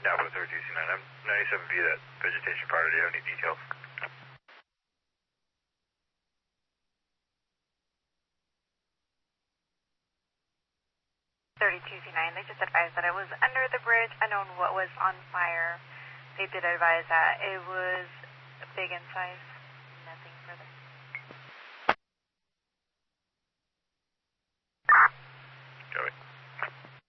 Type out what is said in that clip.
staff with 32C9. I'm 97B, that vegetation part. Do you have any details? 32C9, they just advised that it was under the bridge, unknown what was on fire. They did advise that it was big in size, nothing further.